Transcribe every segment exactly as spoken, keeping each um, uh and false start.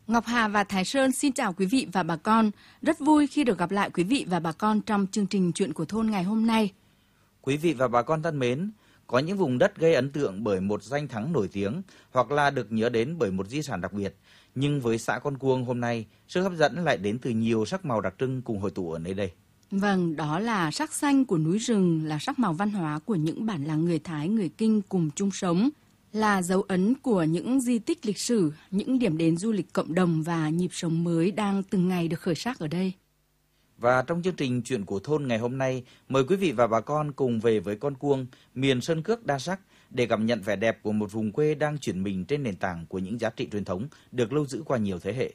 Ngọc Hà và Thái Sơn xin chào quý vị và bà con. Rất vui khi được gặp lại quý vị và bà con trong chương trình Chuyện của thôn ngày hôm nay. Quý vị và bà con thân mến, có những vùng đất gây ấn tượng bởi một danh thắng nổi tiếng hoặc là được nhớ đến bởi một di sản đặc biệt. Nhưng với xã Con Cuông hôm nay, sức hấp dẫn lại đến từ nhiều sắc màu đặc trưng cùng hội tụ ở nơi đây. Vâng, đó là sắc xanh của núi rừng, là sắc màu văn hóa của những bản làng người Thái, người Kinh cùng chung sống, là dấu ấn của những di tích lịch sử, những điểm đến du lịch cộng đồng và nhịp sống mới đang từng ngày được khởi sắc ở đây. Và trong chương trình Chuyện của thôn ngày hôm nay, mời quý vị và bà con cùng về với Con Cuông, miền sơn cước đa sắc để cảm nhận vẻ đẹp của một vùng quê đang chuyển mình trên nền tảng của những giá trị truyền thống được lưu giữ qua nhiều thế hệ.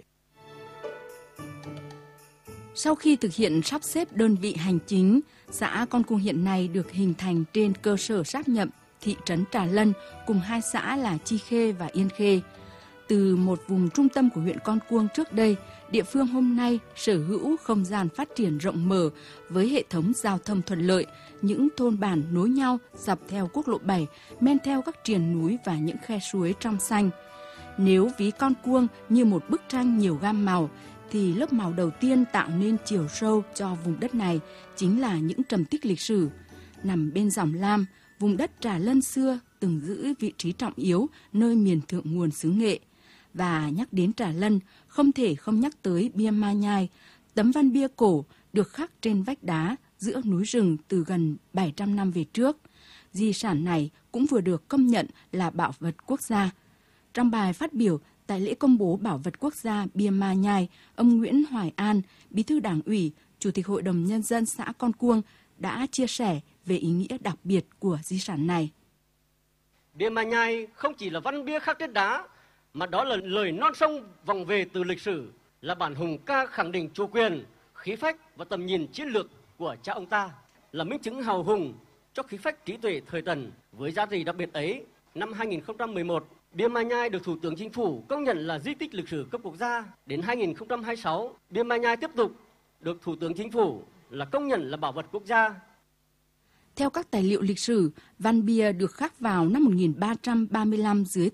Sau khi thực hiện sắp xếp đơn vị hành chính, xã Con Cuông hiện nay được hình thành trên cơ sở sáp nhập thị trấn Trà Lân cùng hai xã là Chi Khê và Yên Khê. Từ một vùng trung tâm của huyện Con Cuông trước đây, địa phương hôm nay sở hữu không gian phát triển rộng mở với hệ thống giao thông thuận lợi, những thôn bản nối nhau dọc theo quốc lộ bảy, men theo các triền núi và những khe suối trong xanh. Nếu ví Con Cuông như một bức tranh nhiều gam màu, thì lớp màu đầu tiên tạo nên chiều sâu cho vùng đất này chính là những trầm tích lịch sử. Nằm bên dòng Lam, vùng đất Trà Lân xưa từng giữ vị trí trọng yếu nơi miền thượng nguồn xứ Nghệ. Và nhắc đến Trà Lân, không thể không nhắc tới bia Ma Nhai, tấm văn bia cổ được khắc trên vách đá giữa núi rừng từ gần bảy trăm năm về trước. Di sản này cũng vừa được công nhận là bảo vật quốc gia. Trong bài phát biểu tại lễ công bố bảo vật quốc gia bia Ma Nhai, ông Nguyễn Hoài An, Bí thư Đảng ủy, Chủ tịch Hội đồng Nhân dân xã Con Cuông đã chia sẻ về ý nghĩa đặc biệt của di sản này. Bia Ma Nhai không chỉ là văn bia khắc trên đá, mà đó là lời non sông vòng về từ lịch sử, là bản hùng ca khẳng định chủ quyền, khí phách và tầm nhìn chiến lược của cha ông ta, là minh chứng hào hùng cho khí phách trí tuệ thời Tần. Với giá trị đặc biệt ấy, năm hai nghìn không trăm mười một, bia Ma Nhai được Thủ tướng Chính phủ công nhận là di tích lịch sử cấp quốc gia. Đến hai nghìn không trăm hai mươi sáu, bia Ma Nhai tiếp tục được Thủ tướng Chính phủ là công nhận là bảo vật quốc gia. Theo các tài liệu lịch sử, văn bia được khắc vào năm một nghìn ba trăm ba mươi lăm dưới